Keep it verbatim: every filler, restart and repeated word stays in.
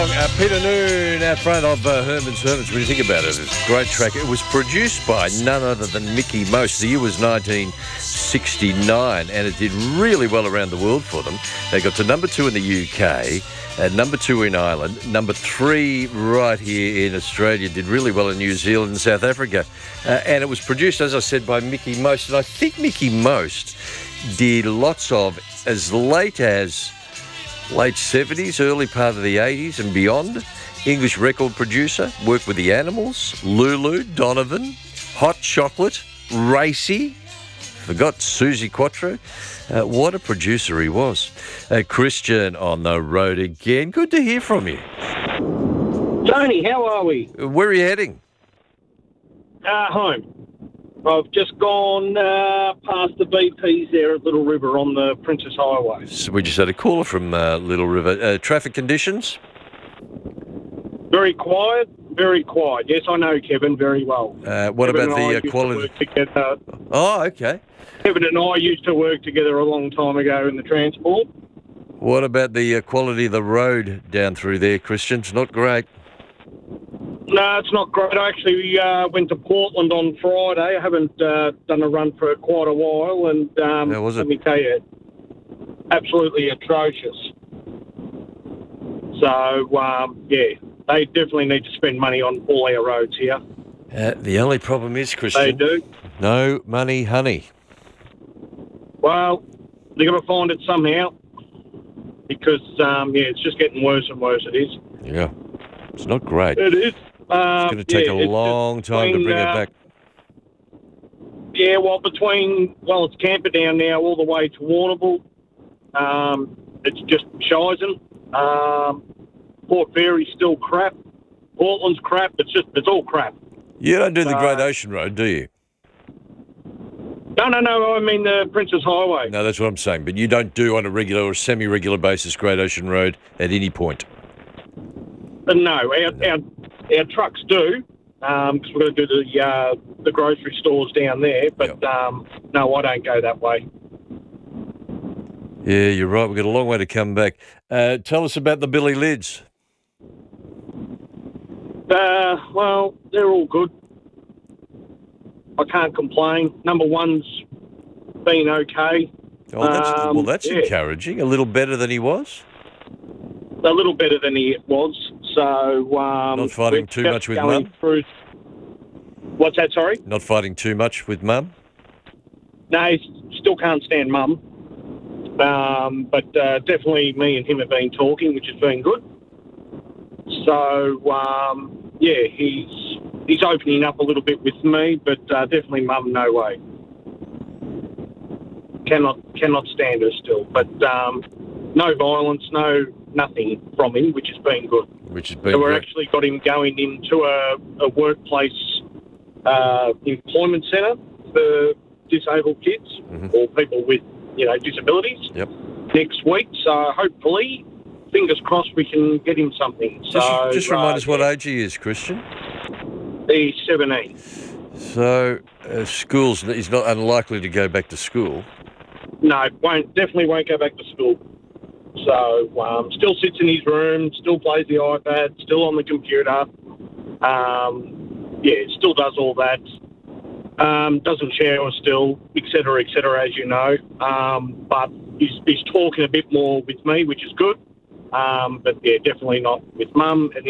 Uh, Peter Noon out front of uh, Herman's Hermits. When you think about it, it's a great track. It was produced by none other than Mickie Most. The year was nineteen sixty-nine, and it did really well around the world for them. They got to number two in the U K, uh, number two in Ireland, number three right here in Australia, did really well in New Zealand and South Africa. Uh, and it was produced, as I said, by Mickie Most. And I think Mickie Most did lots of, as late as late seventies, early part of the eighties and beyond. English record producer, worked with the Animals, Lulu, Donovan, Hot Chocolate, Racy, forgot Suzi Quatro. Uh, what a producer he was. Uh, Christian on the road again. Good to hear from you. Tony, how are we? Where are you heading? Uh, home. I've just gone uh, past the B Ps there at Little River on the Princess Highway. So we just had a caller from uh, Little River. Uh, traffic conditions? Very quiet, very quiet. Yes, I know Kevin very well. Uh, what Kevin about and I the uh, used to quality? work together. Oh, okay. Kevin and I used to work together a long time ago in the transport. What about the uh, quality of the road down through there, Christian? It's not great. No, it's not great. I actually uh, went to Portland on Friday. I haven't uh, done a run for quite a while, and um, How was it? let me tell you, absolutely atrocious. So, um, yeah, they definitely need to spend money on all our roads here. Uh, the only problem is, Christian, They do. no money, honey. Well, they're going to find it somehow because, um, yeah, it's just getting worse and worse, it is. Yeah, it's not great. It is. Uh, It's going to take yeah, a it's long time to between, bring uh, it back. Yeah, well, between, well, it's Camperdown now all the way to Warrnambool. Um, it's just Shizen. Um, Port Fairy's still crap. Portland's crap. It's just, it's all crap. You don't do the uh, Great Ocean Road, do you? No, no, no, I mean the Princess Highway. No, that's what I'm saying. But you don't do on a regular or semi-regular basis Great Ocean Road at any point. Uh, no, our, our, our trucks do, because um, we're going to do the uh, the grocery stores down there. But Yep. um, no, I don't go that way. Yeah, you're right. We've got a long way to come back. Uh, tell us about the Billy Lids. Uh, well, they're all good. I can't complain. Number one's been okay. Oh, that's, Um, well, that's yeah. encouraging. A little better than he was. A little better than he was. So um, Not fighting we're too just much with going Mum? through- What's that? Sorry. Not fighting too much with Mum. No, he still can't stand Mum. Um, but uh, definitely me and him have been talking, which has been good. So, um, yeah, he's he's opening up a little bit with me, but uh, definitely Mum, no way. Cannot cannot stand her still. But um, no violence, no nothing from him, which has been good. Which has been So we've great. actually got him going into a, a workplace uh, employment centre for disabled kids Mm-hmm. or people with, you know, disabilities Yep. next week. So hopefully, fingers crossed, we can get him something. Just, so, just remind uh, us what yeah, age he is, Christian. He's seventeen. So, uh, schools, he's not unlikely to go back to school. No, won't definitely won't go back to school. So um, still sits in his room, still plays the iPad, still on the computer. Um, yeah, still does all that. Um, doesn't shower still, et cetera, et cetera, as you know. Um, but he's, he's talking a bit more with me, which is good. Um, but yeah, definitely not with Mum. And